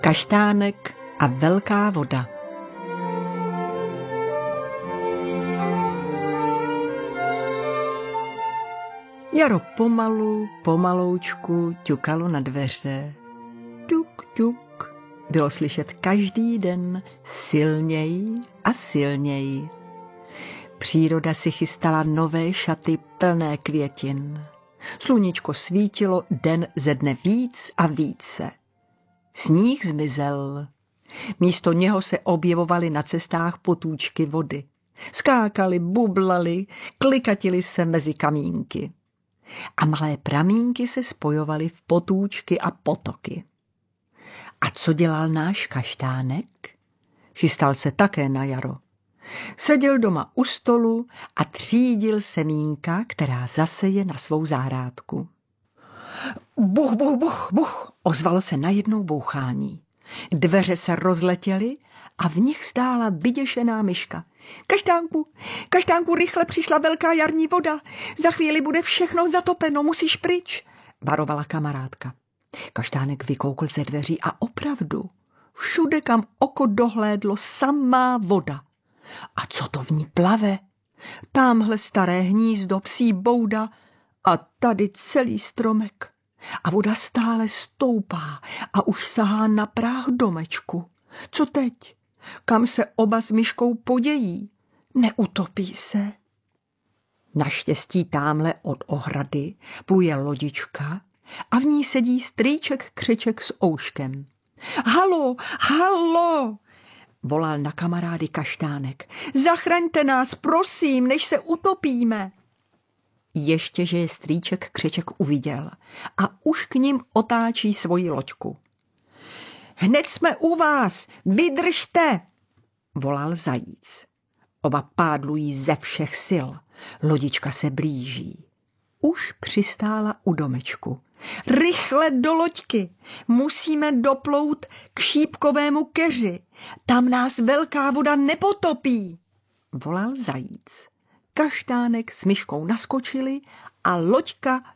Kaštánek a velká voda. Jaro pomaloučku ťukalo na dveře. Ťuk, ťuk. Bylo slyšet každý den silněji a silněji. Příroda si chystala nové šaty plné květin. Sluníčko svítilo den ze dne víc a více. Sníh zmizel. Místo něho se objevovaly na cestách potůčky vody. Skákali, bublali, klikatili se mezi kamínky. A malé pramínky se spojovaly v potůčky a potoky. A co dělal náš kaštánek? Chystal se také na jaro. Seděl doma u stolu a třídil semínka, která zaseje na svou zahrádku. Buch, buch, buch, buch, ozvalo se najednou bouchání. Dveře se rozletěly a v nich stála vyděšená myška. Kaštánku, rychle přišla velká jarní voda. Za chvíli bude všechno zatopeno, musíš pryč, varovala kamarádka. Kaštánek vykoukl ze dveří a opravdu, všude, kam oko dohlédlo, samá voda. A co to v ní plave? Támhle staré hnízdo, psí bouda a tady celý stromek. A voda stále stoupá a už sahá na práh domečku. Co teď? Kam se oba s myškou podějí? Neutopí se? Naštěstí támhle od ohrady pluje lodička a v ní sedí strýček Křeček s ouškem. Halo, halo, volal na kamarády Kaštánek. Zachraňte nás, prosím, než se utopíme. Ještě, že je strýček Křeček uviděl a už k ním otáčí svoji loďku. Hned jsme u vás, vydržte, volal Zajíc. Oba pádlují ze všech sil, lodička se blíží. Už přistála u domečku. Rychle do loďky, musíme doplout k šípkovému keři, tam nás velká voda nepotopí, volal Zajíc. Kaštánek s myškou naskočili a loďka